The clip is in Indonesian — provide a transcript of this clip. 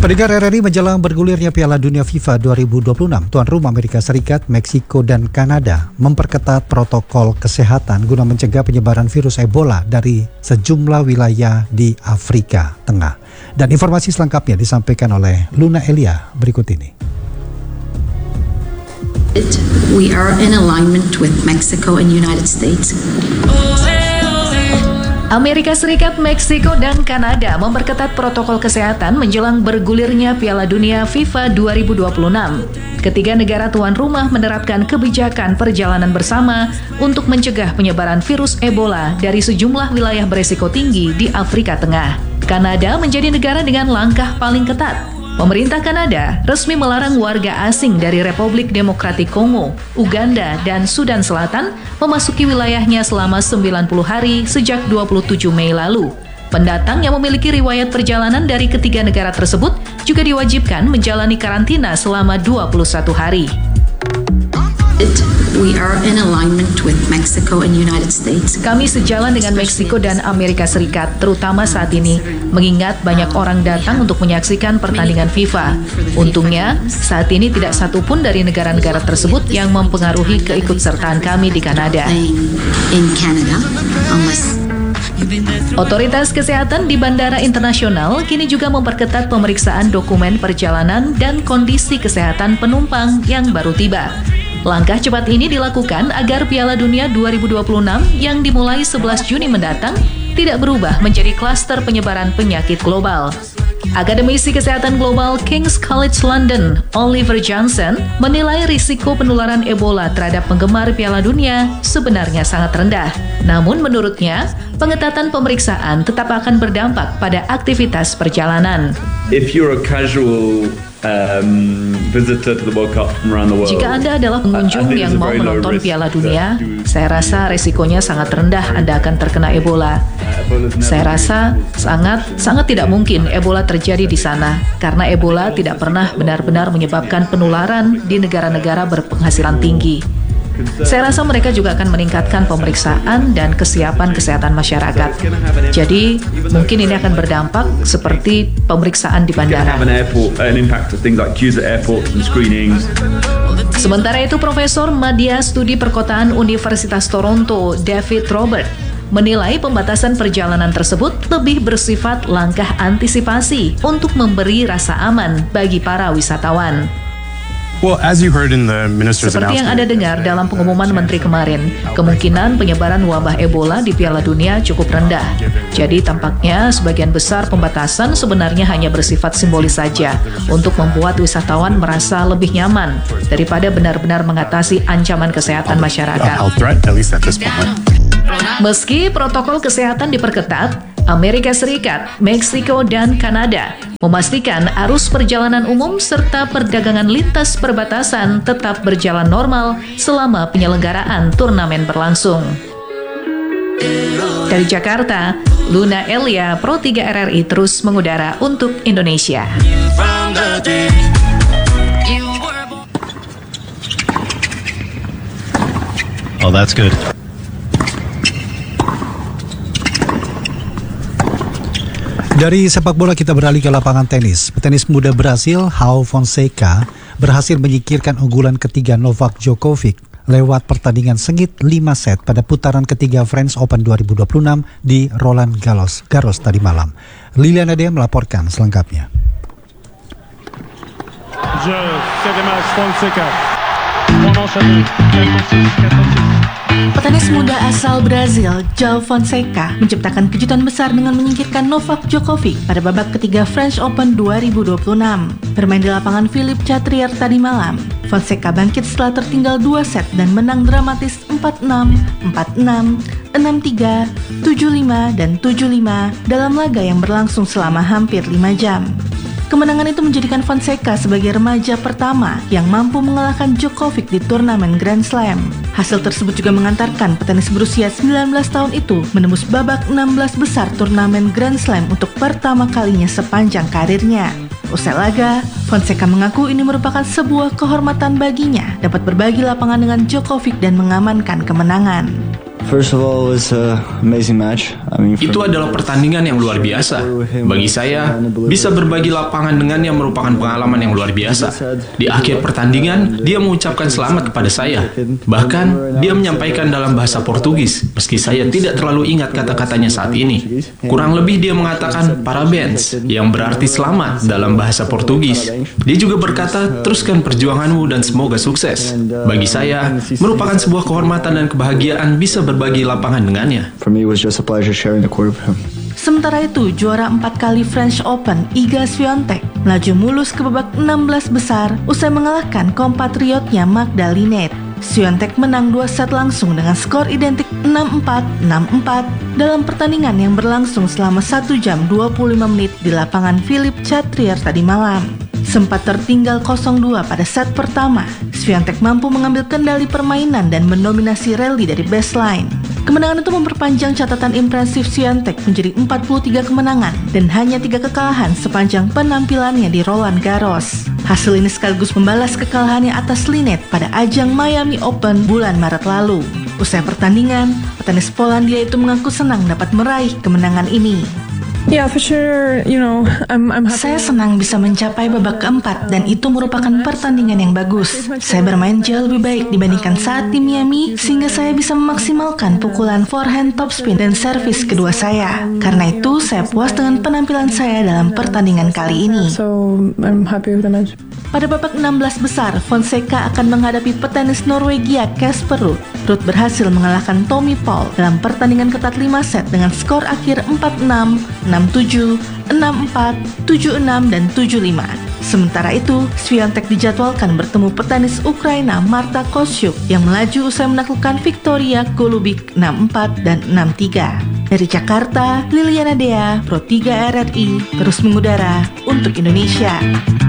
Pendengar RRI, menjelang bergulirnya Piala Dunia FIFA 2026, tuan rumah Amerika Serikat, Meksiko, dan Kanada memperketat protokol kesehatan guna mencegah penyebaran virus Ebola dari sejumlah wilayah di Afrika Tengah. Dan informasi selengkapnya disampaikan oleh Luna Elia berikut ini. We are in alignment with Mexico and United States. Amerika Serikat, Meksiko, dan Kanada memperketat protokol kesehatan menjelang bergulirnya Piala Dunia FIFA 2026. Ketiga negara tuan rumah menerapkan kebijakan perjalanan bersama untuk mencegah penyebaran virus Ebola dari sejumlah wilayah beresiko tinggi di Afrika Tengah. Kanada menjadi negara dengan langkah paling ketat. Pemerintah Kanada resmi melarang warga asing dari Republik Demokratik Kongo, Uganda, dan Sudan Selatan memasuki wilayahnya selama 90 hari sejak 27 Mei lalu. Pendatang yang memiliki riwayat perjalanan dari ketiga negara tersebut juga diwajibkan menjalani karantina selama 21 hari. We are in alignment with Mexico and United States. Kami sejalan dengan Meksiko dan Amerika Serikat, terutama saat ini, mengingat banyak orang datang untuk menyaksikan pertandingan FIFA. Untungnya, saat ini tidak satu pun dari negara-negara tersebut yang mempengaruhi keikutsertaan kami di Kanada. Otoritas kesehatan di bandara internasional kini juga memperketat pemeriksaan dokumen perjalanan dan kondisi kesehatan penumpang yang baru tiba. Langkah cepat ini dilakukan agar Piala Dunia 2026 yang dimulai 11 Juni mendatang tidak berubah menjadi klaster penyebaran penyakit global. Akademisi Kesehatan Global King's College London, Oliver Johnson, menilai risiko penularan Ebola terhadap penggemar Piala Dunia sebenarnya sangat rendah. Namun menurutnya, pengetatan pemeriksaan tetap akan berdampak pada aktivitas perjalanan. If you're a casual visitor to the World Cup from around the world, jika Anda adalah pengunjung yang mau menonton Piala Dunia, saya rasa resikonya sangat rendah Anda akan terkena Ebola. Saya rasa sangat tidak mungkin Ebola terjadi di sana, karena Ebola tidak pernah benar-benar menyebabkan penularan di negara-negara berpenghasilan tinggi. Saya rasa mereka juga akan meningkatkan pemeriksaan dan kesiapan kesehatan masyarakat. Jadi, mungkin ini akan berdampak seperti pemeriksaan di bandara. Sementara itu, Profesor Madya Studi Perkotaan Universitas Toronto, David Robert, menilai pembatasan perjalanan tersebut lebih bersifat langkah antisipasi untuk memberi rasa aman bagi para wisatawan. Seperti yang Anda dengar dalam pengumuman Menteri kemarin, kemungkinan penyebaran wabah Ebola di Piala Dunia cukup rendah. Jadi tampaknya sebagian besar pembatasan sebenarnya hanya bersifat simbolis saja untuk membuat wisatawan merasa lebih nyaman daripada benar-benar mengatasi ancaman kesehatan masyarakat. Meski protokol kesehatan diperketat, Amerika Serikat, Meksiko, dan Kanada memastikan arus perjalanan umum serta perdagangan lintas perbatasan tetap berjalan normal selama penyelenggaraan turnamen berlangsung. Dari Jakarta, Luna Elia, Pro 3 RRI terus mengudara untuk Indonesia. Oh, that's good. Dari sepak bola kita beralih ke lapangan tenis. Petenis muda Brasil, João Fonseca, berhasil menyingkirkan unggulan ketiga Novak Djokovic lewat pertandingan sengit 5 set pada putaran ketiga French Open 2026 di Roland Garros tadi malam. Liliana Dea melaporkan selengkapnya. Petenis muda asal Brazil, João Fonseca, menciptakan kejutan besar dengan menyingkirkan Novak Djokovic pada babak ketiga French Open 2026. Bermain di lapangan Philippe Chatrier tadi malam, Fonseca bangkit setelah tertinggal 2 set dan menang dramatis 4-6, 4-6, 6-3, 7-5, dan 7-5 dalam laga yang berlangsung selama hampir 5 jam. Kemenangan itu menjadikan Fonseca sebagai remaja pertama yang mampu mengalahkan Djokovic di turnamen Grand Slam. Hasil tersebut juga mengantarkan petenis berusia 19 tahun itu menembus babak 16 besar turnamen Grand Slam untuk pertama kalinya sepanjang karirnya. Usai laga, Fonseca mengaku ini merupakan sebuah kehormatan baginya dapat berbagi lapangan dengan Djokovic dan mengamankan kemenangan. First of all, it was an amazing match. Itu adalah pertandingan yang luar biasa. Bagi saya, bisa berbagi lapangan dengannya merupakan pengalaman yang luar biasa. Di akhir pertandingan, dia mengucapkan selamat kepada saya. Bahkan, dia menyampaikan dalam bahasa Portugis, meski saya tidak terlalu ingat kata-katanya saat ini. Kurang lebih dia mengatakan parabéns, yang berarti selamat dalam bahasa Portugis. Dia juga berkata, teruskan perjuanganmu dan semoga sukses. Bagi saya, merupakan sebuah kehormatan dan kebahagiaan bisa berbagi lapangan dengannya. For me, it was just a pleasure sharing the court with him. Sementara itu, juara 4 kali French Open, Iga Swiatek melaju mulus ke babak 16 besar usai mengalahkan kompatriotnya Magda Linette. Swiatek menang 2 set langsung dengan skor identik 6-4, 6-4 dalam pertandingan yang berlangsung selama 1 jam 25 menit di lapangan Philippe Chatrier tadi malam. Sempat tertinggal 0-2 pada set pertama, Swiatek mampu mengambil kendali permainan dan mendominasi rally dari baseline. Kemenangan itu memperpanjang catatan impresif Swiatek menjadi 43 kemenangan dan hanya 3 kekalahan sepanjang penampilannya di Roland Garros. Hasil ini sekaligus membalas kekalahannya atas Linette pada ajang Miami Open bulan Maret lalu. Usai pertandingan, petenis Polandia itu mengaku senang dapat meraih kemenangan ini. Yeah, for sure, I'm happy. Saya senang bisa mencapai babak keempat dan itu merupakan pertandingan yang bagus. Saya bermain jauh lebih baik dibandingkan saat di Miami sehingga saya bisa memaksimalkan pukulan forehand topspin dan servis kedua saya. Karena itu, saya puas dengan penampilan saya dalam pertandingan kali ini. So, I'm happy with the match. Pada babak 16 besar, Fonseca akan menghadapi petenis Norwegia Casper Ruud. Ruud berhasil mengalahkan Tommy Paul dalam pertandingan ketat 5 set dengan skor akhir 4-6, 6-7, 6-4, 7-6, dan 7-5. Sementara itu, Swiatek dijadwalkan bertemu petenis Ukraina Marta Kostyuk yang melaju usai menaklukkan Victoria Golubic 6-4 dan 6-3. Dari Jakarta, Liliana Dea, Pro 3 RRI, terus mengudara untuk Indonesia.